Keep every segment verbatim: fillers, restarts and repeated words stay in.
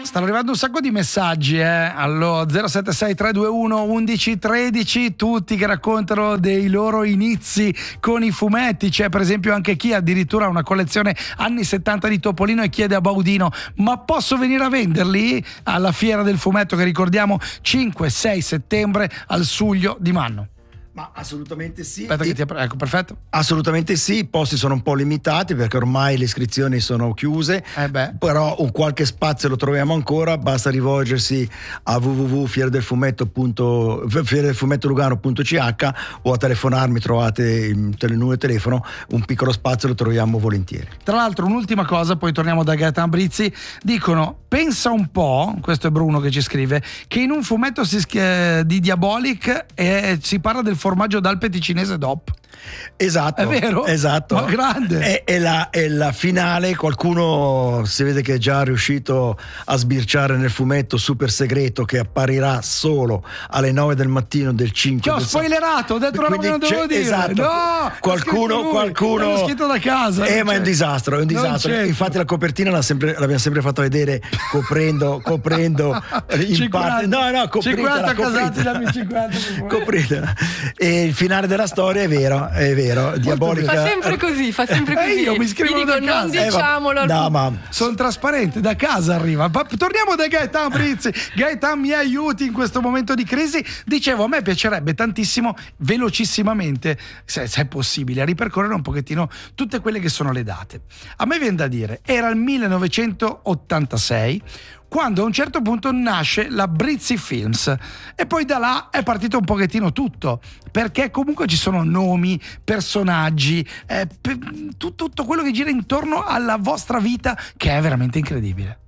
Stanno arrivando un sacco di messaggi, eh? Allo zero sette sei tre due uno undici tredici, tutti che raccontano dei loro inizi con i fumetti. C'è per esempio anche chi addirittura ha una collezione anni settanta di Topolino e chiede a Baudino: ma posso venire a venderli alla fiera del fumetto che ricordiamo cinque sei settembre al Suglio di Manno? Ma assolutamente sì. Aspetta che ti apre- ecco, perfetto. Assolutamente sì, i posti sono un po' limitati perché ormai le iscrizioni sono chiuse, Eh beh. però un qualche spazio lo troviamo ancora, basta rivolgersi a w w w punto fiera del fumetto lugano punto c h o a telefonarmi, trovate il numero di telefono, un piccolo spazio lo troviamo volentieri. Tra l'altro un'ultima cosa, poi torniamo da Gaetan Brizzi, dicono: pensa un po', questo è Bruno che ci scrive, che in un fumetto si, eh, di Diabolic eh, si parla del formaggio d'Alpe ticinese D O P. Esatto, è vero? Esatto. Ma grande. È, è, la, è la finale, qualcuno si vede che è già riuscito a sbirciare nel fumetto super segreto che apparirà solo alle nove del mattino del cinque. Ti ho spoilerato, ho detto una roba che non dovevo dire. Esatto. No, qualcuno, qualcuno l'ho scritto da casa. Eh, ma è un disastro, è un disastro. C'è. Infatti la copertina l'ha sempre, l'abbiamo sempre fatta vedere coprendo, coprendo in cinquanta, parte. No, no, cinquanta casati da cinquanta. Coprita. E il finale della storia è vero, è vero. Diabolica. Fa sempre così, fa sempre così. Eh, io mi scrivo da dico, casa. non diciamolo. Eh, ma, no, ma sono trasparente, da casa arriva. Pa- torniamo da Gaetan Brizzi. Gaetan, mi aiuti in questo momento di crisi. Dicevo, a me piacerebbe tantissimo, velocissimamente, se, se è possibile, ripercorrere un pochettino tutte quelle che sono le date. A me viene da dire, era il millenovecentottantasei, quando a un certo punto nasce la Brizzi Films, e poi da là è partito un pochettino tutto, perché comunque ci sono nomi, personaggi, eh, pe- tu- tutto quello che gira intorno alla vostra vita, che è veramente incredibile.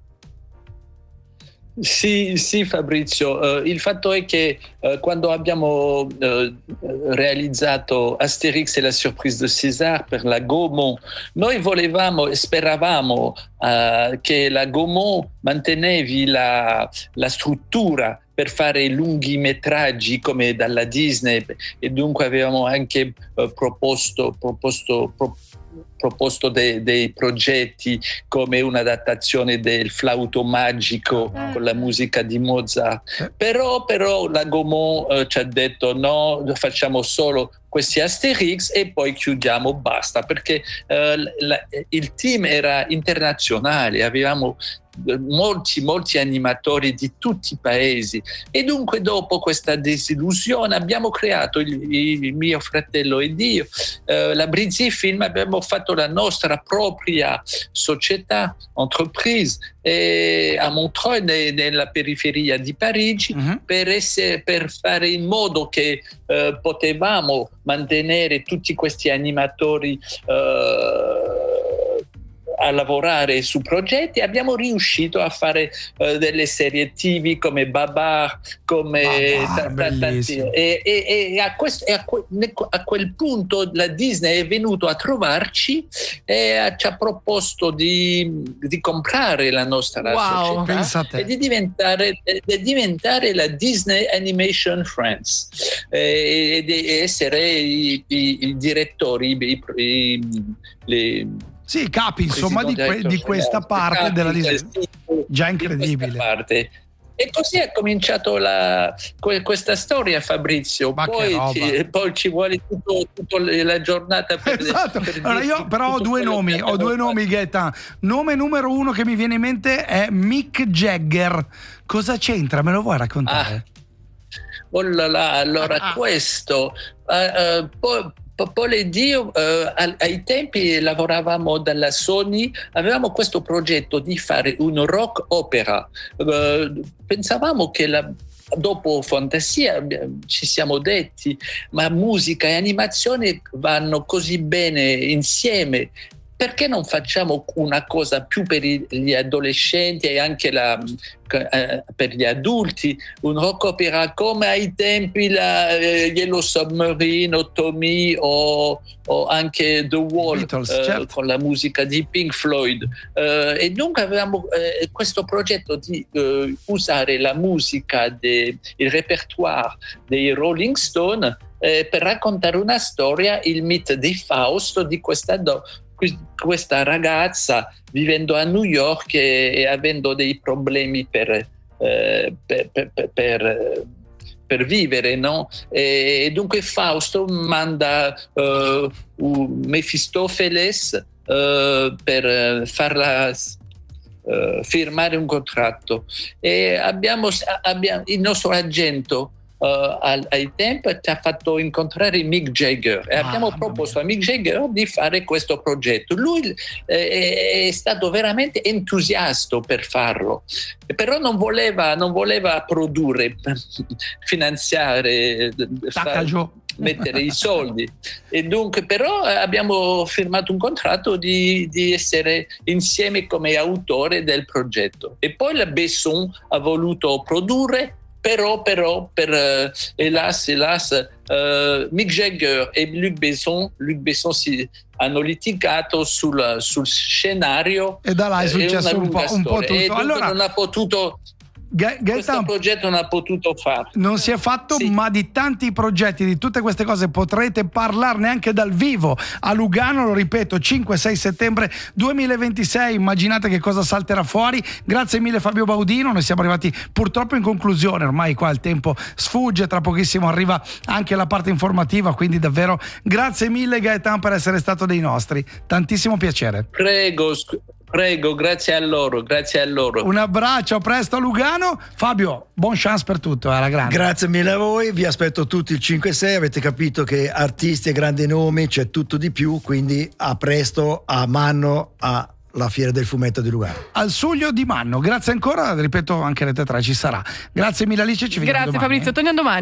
Sì, sì Fabrizio, uh, il fatto è che uh, quando abbiamo uh, realizzato Asterix e la surprise de César per la Gaumont, noi volevamo e speravamo uh, che la Gaumont mantenevi la, la struttura per fare lunghi metraggi come dalla Disney, e dunque avevamo anche uh, proposto, proposto pro, proposto de, dei progetti come un'adattazione del Flauto Magico con la musica di Mozart, però, però la Gaumont eh, ci ha detto no, facciamo solo questi Asterix e poi chiudiamo, basta, perché eh, la, il team era internazionale, avevamo molti molti animatori di tutti i paesi, e dunque dopo questa disillusione abbiamo creato, il, il mio fratello ed io, eh, la Brizzi Film, abbiamo fatto la nostra propria società, entreprise, eh, a Montreuil, ne, nella periferia di Parigi, uh-huh. per, essere, per fare in modo che eh, potevamo mantenere tutti questi animatori eh, a lavorare su progetti. Abbiamo riuscito a fare uh, delle serie tivù come Babar, come Babar, bellissimo. e, e, e, a questo, e a, que, a quel punto la Disney è venuto a trovarci e ci ha proposto di, di comprare la nostra wow, società e di diventare, di diventare la Disney Animation France e di essere i, i, i direttori, i, i, le Sì, capi insomma di, que- di questa parte capi, della Disney. Già incredibile. Parte. E così è cominciato la, que- questa storia, Fabrizio. Ma poi, ci, poi ci vuole tutto, tutto la giornata per, esatto. per allora io però ho due nomi, ho due nomi, Gaetan. Nome numero uno che mi viene in mente è Mick Jagger. Cosa c'entra? Me lo vuoi raccontare? Ah. Oh là là, allora ah. questo uh, uh, poi Poi Dio, eh, ai tempi lavoravamo dalla Sony, avevamo questo progetto di fare un rock opera. Eh, pensavamo che la, dopo Fantasia ci siamo detti, ma musica e animazione vanno così bene insieme. Perché non facciamo una cosa più per gli adolescenti e anche la, eh, per gli adulti, un rock opera come ai tempi la eh, Yellow Submarine o Tommy o, o anche The Wall, Beatles, eh, certo. con la musica di Pink Floyd. Eh, e dunque avevamo eh, questo progetto di eh, usare la musica, de, il repertoire dei Rolling Stone eh, per raccontare una storia, il mito di Fausto, di questa do- questa ragazza vivendo a New York e, e avendo dei problemi per, eh, per, per, per, per per vivere, no? E dunque Fausto manda uh, un Mefistofeles uh, per farla uh, firmare un contratto, e abbiamo, abbiamo il nostro agente Uh, al, ai tempi ci ha fatto incontrare Mick Jagger e ah, abbiamo proposto a Mick Jagger di fare questo progetto. Lui eh, è stato veramente entusiasta per farlo, però non voleva, non voleva produrre, finanziare, far, mettere i soldi, e dunque però abbiamo firmato un contratto di, di essere insieme come autore del progetto, e poi la Besson ha voluto produrre. Però, però, per uh, hélas, hélas, uh, Mick Jagger e Luc Besson, Luc Besson si hanno litigato sul, sul scenario, e da là è successo un po', un po' tutto. E allora non ha potuto. Ga- questo progetto non ha potuto fare. Non si è fatto, sì. Ma di tanti progetti, di tutte queste cose potrete parlarne anche dal vivo a Lugano, lo ripeto, cinque sei settembre duemilaventisei. Immaginate che cosa salterà fuori. Grazie mille Fabio Baudino, noi siamo arrivati purtroppo in conclusione, ormai qua il tempo sfugge, tra pochissimo arriva anche la parte informativa, quindi davvero grazie mille Gaetan per essere stato dei nostri, tantissimo piacere. Prego, sc- Prego, grazie a loro, grazie a loro. Un abbraccio, a presto a Lugano. Fabio, buon chance per tutto, alla grande. Grazie mille a voi, vi aspetto tutti il cinque sei, avete capito che artisti e grandi nomi c'è tutto di più, quindi a presto a Manno, a la Fiera del Fumetto di Lugano. Al Suglio di Manno, grazie ancora, ripeto anche Rete tre ci sarà. Grazie mille Alice, ci vediamo domani. Grazie Fabrizio, torniamo domani.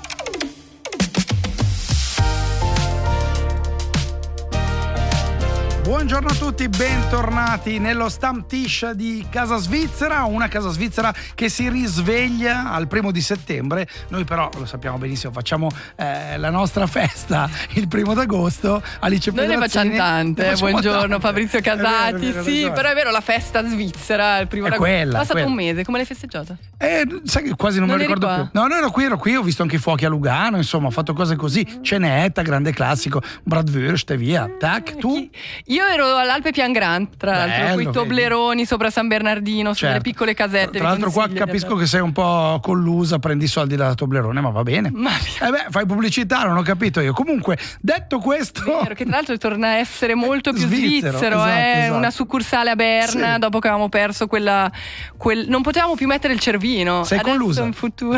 Buongiorno a tutti, bentornati nello Stammtisch di Casa Svizzera, una Casa Svizzera che si risveglia al primo di settembre. Noi però lo sappiamo benissimo, facciamo eh, la nostra festa il primo d'agosto. Alice Noi ne facciamo tante, ne buongiorno tante. Fabrizio Casati, è vero, è vero, sì, ragione. Però è vero, la festa svizzera il primo è d'agosto. Quella, è passato quella. un mese, come l'hai festeggiata? Eh, sai che quasi non, non me lo ricordo qua? più. No, no, ero qui, ero qui, ho visto anche i fuochi a Lugano, insomma, ho fatto cose così, cenetta, grande classico, Bratwurst e via. Tac, tu? Chi? Io ero all'Alpe Piangran, tra Bello, l'altro, con i Tobleroni vedi. Sopra San Bernardino, certo. sulle piccole casette. Tra l'altro qua capisco che sei un po' collusa, prendi i soldi da Toblerone, ma va bene. Ma... Eh beh, fai pubblicità, non ho capito io. Comunque, detto questo... Vero, che tra l'altro torna a essere molto più svizzero, svizzero esatto, eh? esatto. Una succursale a Berna, sì. Dopo che avevamo perso quella... Quel, non potevamo più mettere il cervino. Sei adesso collusa? In futuro...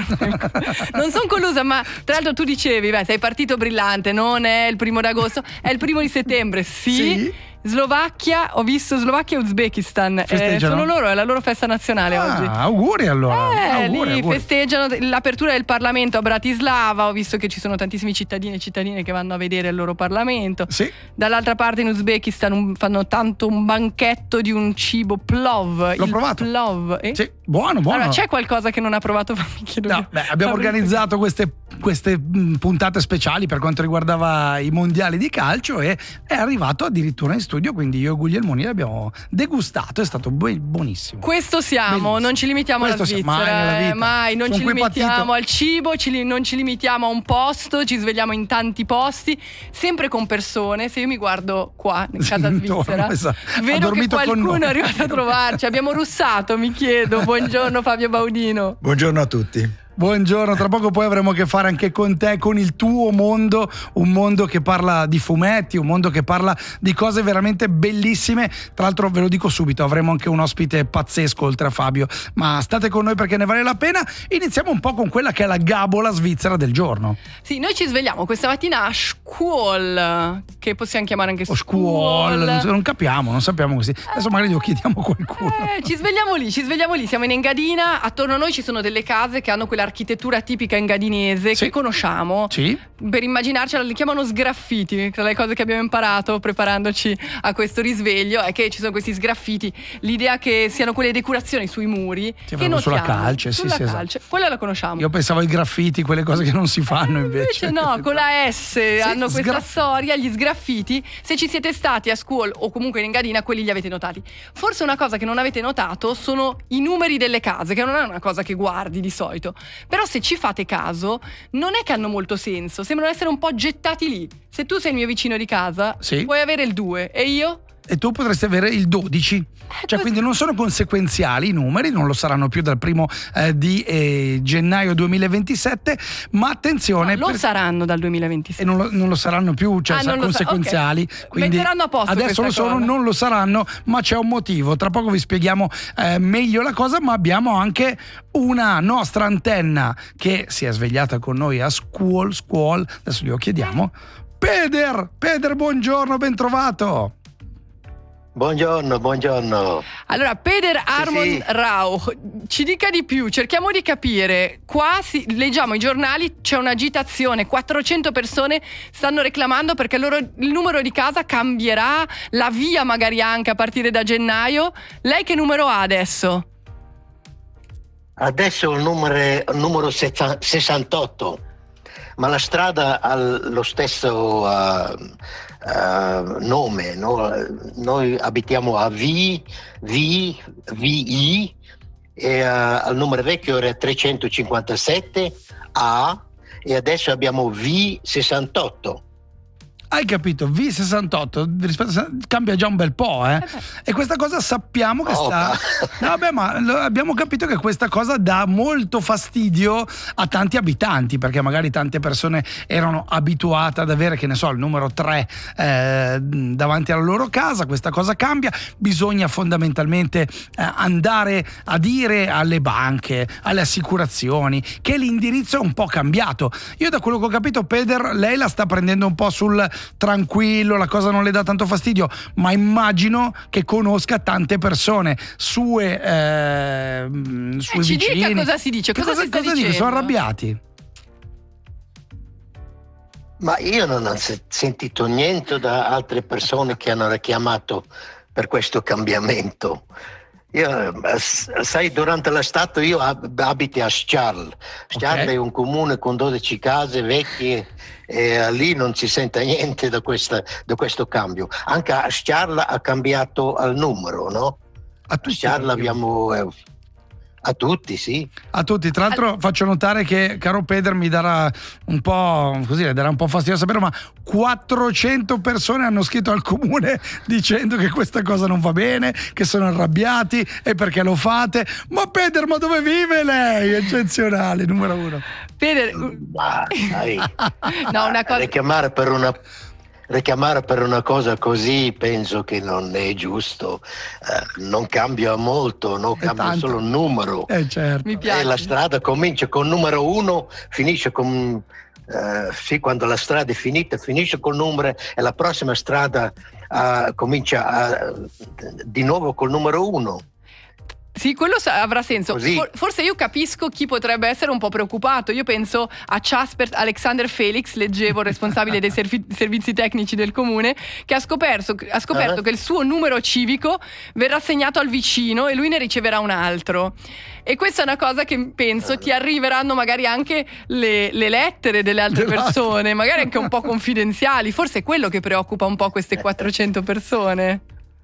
non sono collusa, ma tra l'altro tu dicevi, beh, sei partito brillante, non è il primo d'agosto, è il primo di settembre, sì. Sì. Slovacchia, ho visto Slovacchia e Uzbekistan, eh, sono loro, è la loro festa nazionale ah, oggi. Auguri allora. Eh, auguri, lì auguri. festeggiano l'apertura del Parlamento a Bratislava, ho visto che ci sono tantissimi cittadini e cittadine che vanno a vedere il loro Parlamento. Sì. Dall'altra parte in Uzbekistan un, fanno tanto un banchetto di un cibo plov. L'ho il provato. Plov. Eh? Sì, buono, buono. Allora, c'è qualcosa che non ha provato? Mi chiedo no, beh, abbiamo organizzato queste, queste puntate speciali per quanto riguardava i mondiali di calcio e è arrivato addirittura in studio, quindi io e Guglielmoni l'abbiamo degustato, è stato bu- buonissimo. Questo siamo, bellissimo. Non ci limitiamo Questo alla Svizzera, mai, nella vita. Eh, mai non Sono ci limitiamo patito. al cibo, ci li- non ci limitiamo a un posto, ci svegliamo in tanti posti, sempre con persone. Se io mi guardo qua in casa Intorno, svizzera, esatto. vedo che qualcuno è arrivato a trovarci. Abbiamo russato, mi chiedo. Buongiorno Fabio Baudino. Buongiorno a tutti. Buongiorno, tra poco poi avremo a che fare anche con te, con il tuo mondo, un mondo che parla di fumetti, un mondo che parla di cose veramente bellissime. Tra l'altro ve lo dico subito, avremo anche un ospite pazzesco oltre a Fabio, ma state con noi perché ne vale la pena. Iniziamo un po' con quella che è la gabola svizzera del giorno. Sì, noi ci svegliamo questa mattina a Scuol, che possiamo chiamare anche Scuol, non capiamo, non sappiamo così. Adesso magari lo chiediamo a qualcuno. Eh, ci svegliamo lì, ci svegliamo lì, siamo in Engadina, attorno a noi ci sono delle case che hanno quella architettura tipica engadinese, sì, che conosciamo. Sì. Per immaginarcela li chiamano sgraffiti. Tra le cose che abbiamo imparato preparandoci a questo risveglio è che ci sono questi sgraffiti, l'idea che siano quelle decorazioni sui muri, sì, che notiamo sulla calce, sulla sì, calce. Esatto. Quella la conosciamo. Io pensavo ai graffiti, quelle cose che non si fanno invece. Invece no, con la S sì, hanno questa sgra- storia, gli sgraffiti. Se ci siete stati a Scuol o comunque in Engadina, quelli li avete notati. Forse una cosa che non avete notato sono i numeri delle case, che non è una cosa che guardi di solito. Però se ci fate caso, non è che hanno molto senso, sembrano essere un po' gettati lì. Se tu sei il mio vicino di casa, sì, puoi avere il due e io e tu potresti avere il dodici. Cioè, quindi non sono conseguenziali i numeri, non lo saranno più dal primo eh, di eh, gennaio duemilaventisette, ma attenzione, No, lo per- saranno dal duemilaventisette. e non lo, non lo saranno più, cioè Ah, sa- non lo sa- conseguenziali. ok. Quindi Metteranno a posto adesso questa lo sono, cosa. non lo saranno, ma c'è un motivo. Tra poco vi spieghiamo eh, meglio la cosa, ma abbiamo anche una nostra antenna che si è svegliata con noi a Squall, Squall, adesso glielo chiediamo. Peder, Peder, buongiorno, ben trovato. Buongiorno, buongiorno. Allora, Peder Armond sì. Rau, ci dica di più, cerchiamo di capire. Qua si, leggiamo i giornali, c'è un'agitazione, quattrocento persone stanno reclamando perché loro, il numero di casa cambierà, la via magari anche a partire da gennaio. Lei che numero ha adesso? Adesso il numero, il numero sessa- sessantotto, ma la strada ha lo stesso uh, uh, nome, no? Noi abitiamo a V, V, V I e uh, il numero vecchio era trecentocinquantasette A e adesso abbiamo V sessantotto. Hai capito? V sessantotto rispetto a, cambia già un bel po', eh? E questa cosa sappiamo che Oh, sta. No, vabbè, ma lo- abbiamo capito che questa cosa dà molto fastidio a tanti abitanti, perché magari tante persone erano abituate ad avere, che ne so, il numero tre eh, davanti alla loro casa. Questa cosa cambia. Bisogna fondamentalmente eh, andare a dire alle banche, alle assicurazioni, che l'indirizzo è un po' cambiato. Io, da quello che ho capito, Peder, lei la sta prendendo un po' sul tranquillo, la cosa non le dà tanto fastidio, ma immagino che conosca tante persone, sue, eh, sue Eh, ci vicini. dica cosa si dice, Che cosa si sta dice? dicendo? Sono arrabbiati. Ma io non ho se- sentito niente da altre persone che hanno richiamato per questo cambiamento. Io, eh, s- sai, durante l'estate io ab- abito a Sciarl. Sciarl Ok. è un comune con dodici case vecchie e eh, lì non si sente niente da, questa- da questo cambio. Anche a Sciarl ha cambiato il numero, no? A A tutti, Sciarl abbiamo... eh, a tutti, sì. a tutti. Tra l'altro faccio notare che, caro Peder, mi darà un po' così, le darà un po' fastidio sapere, ma quattrocento persone hanno scritto al comune dicendo che questa cosa non va bene, che sono arrabbiati e perché lo fate. Ma Peder, ma dove vive lei? Eccezionale, numero uno. Peder, Ma, sai, no, una cosa. richiamare per una richiamare per una cosa così penso che non è giusto. Eh, non cambia molto, no? Cambia tanto. solo un numero. Eh certo. Mi piace. E la strada comincia con numero uno, finisce con eh, sì, quando la strada è finita finisce col numero e la prossima strada eh, comincia a- di nuovo col numero uno. Sì, quello sa- avrà senso. Così. For- forse io capisco chi potrebbe essere un po' preoccupato. Io penso a Casper Alexander Felix, leggevo, responsabile dei servi- servizi tecnici del comune, che ha scoperto, ha scoperto Eh? che il suo numero civico verrà assegnato al vicino e lui ne riceverà un altro. E questa è una cosa che penso ti arriveranno magari anche le, le lettere delle altre Delle altre. persone, magari anche un po' confidenziali. Forse è quello che preoccupa un po' queste quattrocento persone.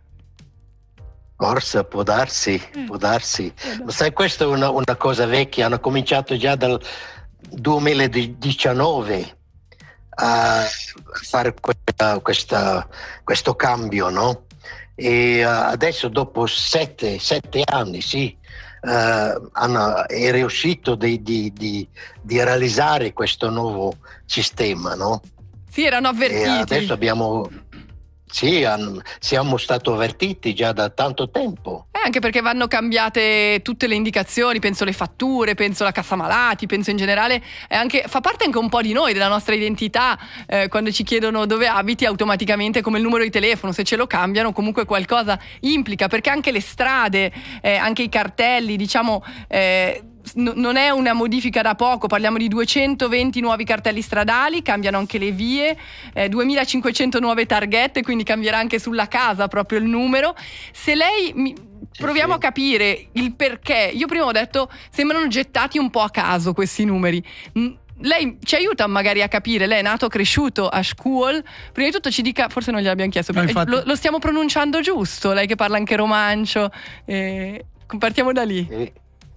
Forse può darsi, può darsi. Ma sai, questa è una, una cosa vecchia, hanno cominciato già dal duemiladiciannove a fare questa, questa- questo cambio, no? E eh, adesso dopo sette, sette anni, sì, eh, hanno, è riuscito di, di- di- di realizzare questo nuovo sistema, no? Sì, erano E avvertiti. adesso abbiamo, sì, han- siamo stati avvertiti già da tanto tempo. Eh, anche perché vanno cambiate tutte le indicazioni, penso le fatture, penso la cassa malati, penso in generale, è anche, fa parte anche un po' di noi, della nostra identità, eh, quando ci chiedono dove abiti automaticamente come il numero di telefono, se ce lo cambiano comunque qualcosa implica, perché anche le strade, eh, anche i cartelli, diciamo... Eh, n- non è una modifica da poco, parliamo di duecentoventi nuovi cartelli stradali, cambiano anche le vie, eh, duemilacinquecento nuove targhette, quindi cambierà anche sulla casa proprio il numero. Se lei mi, proviamo sì. a capire il perché. Io prima ho detto sembrano gettati un po' a caso questi numeri. Mm, Lei ci aiuta magari a capire, lei è nato, cresciuto a Scuol. Prima di tutto ci dica, forse non gliel'abbiamo chiesto, No, eh, infatti. lo, lo stiamo pronunciando giusto? Lei che parla anche romancio, eh, partiamo da lì. Eh,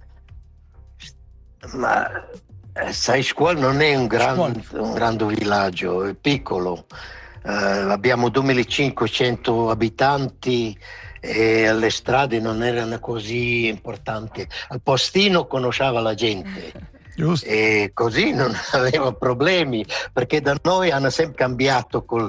Ma eh, sai, Scuol non è un, gran- Scuol. un grande villaggio, è piccolo. eh, abbiamo duemilacinquecento abitanti e le strade non erano così importanti. Al postino conosceva la gente. Giusto. E così non aveva problemi, perché da noi hanno sempre cambiato col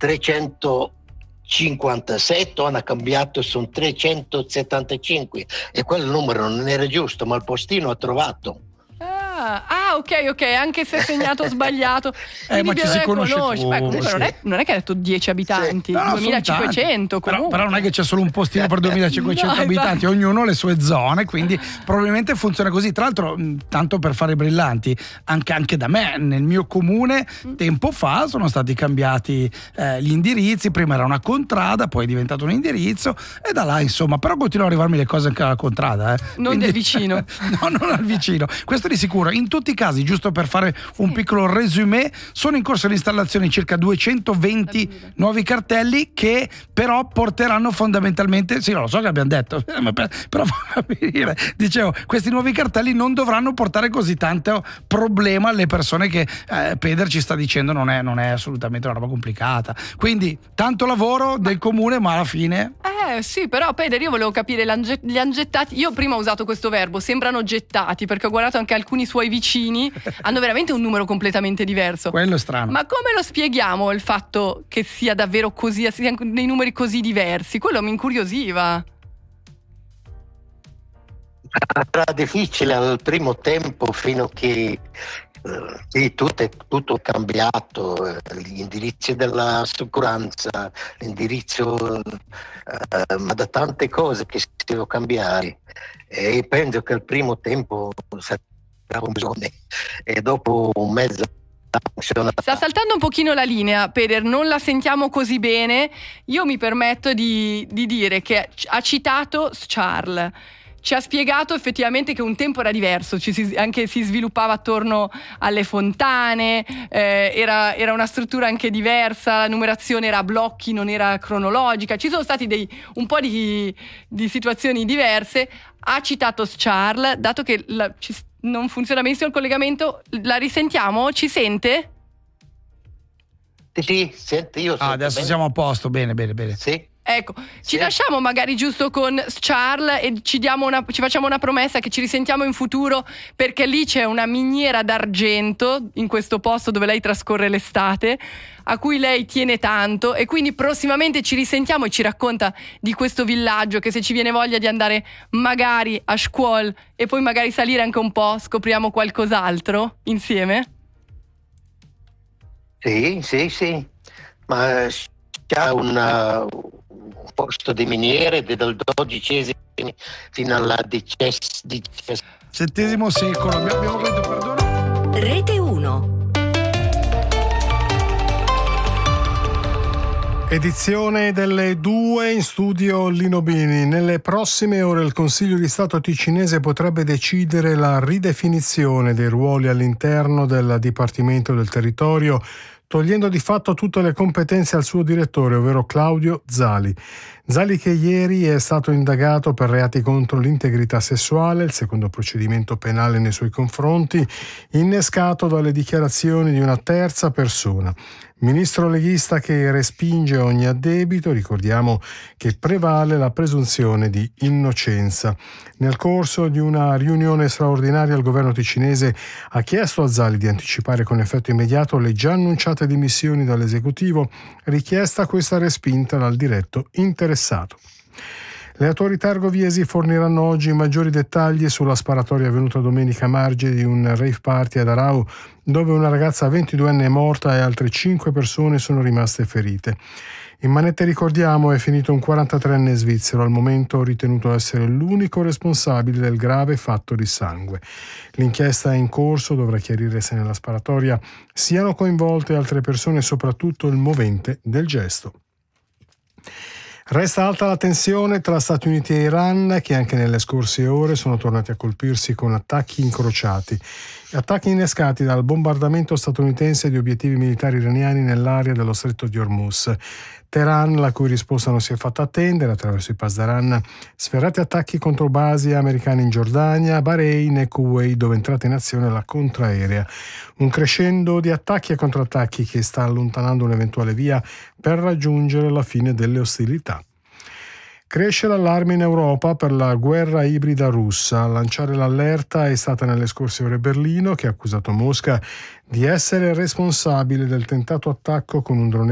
trecentocinquantasette, hanno cambiato su trecentosettantacinque e quel numero non era giusto, ma il postino ha trovato. Ah, ah, ok, ok, anche se è segnato sbagliato. Eh, ma ci si conosce conosci. Beh, comunque sì. non, è, non è che ha detto dieci abitanti, Sì. No, no, duemilacinquecento sono tanti. comunque. Però, però non è che c'è solo un postino per duemilacinquecento No, abitanti, esatto. ognuno ha le sue zone, quindi probabilmente funziona così. Tra l'altro, mh, tanto per fare i brillanti, anche, anche da me, nel mio comune, tempo fa sono stati cambiati eh, gli indirizzi, prima era una contrada, poi è diventato un indirizzo e da là insomma, però continuano ad arrivarmi le cose anche alla contrada. Eh. Non Quindi- del vicino. No, non al vicino. Questo di sicuro. In tutti i casi, giusto per fare un piccolo resumé, sono in corso l'installazione di circa duecentoventi nuovi cartelli che però porteranno fondamentalmente, sì, lo so che abbiamo detto, ma per- però fammi dire, dicevo, questi nuovi cartelli non dovranno portare così tanto problema alle persone che eh, Peder ci sta dicendo non è, non è assolutamente una roba complicata. Quindi tanto lavoro del comune, ma alla fine... Eh sì, però Peder, io volevo capire, l'ange- li han gettati, io prima ho usato questo verbo, sembrano gettati, perché ho guardato anche alcuni suoi vicini, hanno veramente un numero completamente diverso. Quello è strano. Ma come lo spieghiamo il fatto che sia davvero così, siano dei numeri così diversi? Quello mi incuriosiva. Era difficile al primo tempo fino a che eh, sì, tutto è tutto cambiato, eh, gli indirizzi della sicurezza, l'indirizzo, eh, ma da tante cose che si devono cambiare e penso che al primo tempo sarà un bisogno e dopo un mese funziona. Sta saltando un pochino la linea, Peder, non la sentiamo così bene. Io mi permetto di, di dire che ha citato Charles. Ci ha spiegato effettivamente che un tempo era diverso, ci si, anche si sviluppava attorno alle fontane, eh, era, era una struttura anche diversa, la numerazione era a blocchi, non era cronologica, ci sono stati dei, un po' di, di situazioni diverse. Ha citato Charles, dato che la, ci, non funziona benissimo il collegamento, la risentiamo? Ci sente? Sì, senti, io Ah, adesso bene. siamo a posto, bene, bene, bene. Sì. Ecco, ci Sì. lasciamo magari giusto con Charles e ci, diamo una, ci facciamo una promessa che ci risentiamo in futuro, perché lì c'è una miniera d'argento in questo posto dove lei trascorre l'estate, a cui lei tiene tanto, e quindi prossimamente ci risentiamo e ci racconta di questo villaggio, che se ci viene voglia di andare magari a scuola e poi magari salire anche un po', scopriamo qualcos'altro insieme. Sì, sì, sì, ma c'è un, uh, un posto di miniere dal dodicesimo fino al diciottesimo Settesimo secolo, abbiamo, abbiamo detto perdono. Rete uno. Edizione delle due, in studio Lino Bini. Nelle prossime ore il Consiglio di Stato ticinese potrebbe decidere la ridefinizione dei ruoli all'interno del Dipartimento del Territorio, togliendo di fatto tutte le competenze al suo direttore, ovvero Claudio Zali. Zali, che ieri è stato indagato per reati contro l'integrità sessuale, il secondo procedimento penale nei suoi confronti, innescato dalle dichiarazioni di una terza persona. Ministro leghista che respinge ogni addebito, ricordiamo che prevale la presunzione di innocenza. Nel corso di una riunione straordinaria il governo ticinese ha chiesto a Zali di anticipare con effetto immediato le già annunciate dimissioni dall'esecutivo, richiesta questa respinta dal diretto interessato. Le autorità argoviesi forniranno oggi maggiori dettagli sulla sparatoria avvenuta domenica a margine di un rave party ad Arau, dove una ragazza ventiduenne è morta e altre cinque persone sono rimaste ferite. In manette, ricordiamo, è finito un quarantatreenne svizzero, al momento ritenuto essere l'unico responsabile del grave fatto di sangue. L'inchiesta è in corso, dovrà chiarire se nella sparatoria siano coinvolte altre persone e soprattutto il movente del gesto. Resta alta la tensione tra Stati Uniti e Iran, che anche nelle scorse ore sono tornati a colpirsi con attacchi incrociati. Attacchi innescati dal bombardamento statunitense di obiettivi militari iraniani nell'area dello stretto di Hormuz. Teheran, la cui risposta non si è fatta attendere attraverso i Pasdaran. Sferrati attacchi contro basi americane in Giordania, Bahrain e Kuwait, dove è entrata in azione la contraerea. Un crescendo di attacchi e contrattacchi che sta allontanando un'eventuale via per raggiungere la fine delle ostilità. Cresce l'allarme in Europa per la guerra ibrida russa. A lanciare l'allerta è stata nelle scorse ore Berlino, che ha accusato Mosca di essere responsabile del tentato attacco con un drone